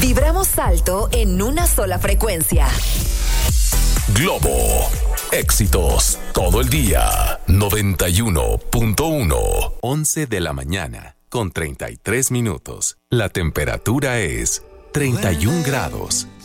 Vibramos alto en una sola frecuencia. Globo. Éxitos todo el día. 91.1. 11 de la mañana, con 33 minutos. La temperatura es 31 grados.